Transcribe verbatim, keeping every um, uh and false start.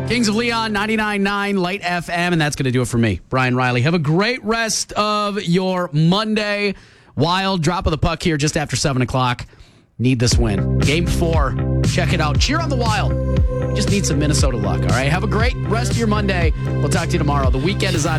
Kings of Leon, ninety-nine point nine Light F M, and that's going to do it for me, Brian Riley. Have a great rest of your Monday. Wild drop of the puck here just after seven o'clock. Need this win. Game four. Check it out. Cheer on the Wild. Just need some Minnesota luck, all right? Have a great rest of your Monday. We'll talk to you tomorrow. The weekend is on.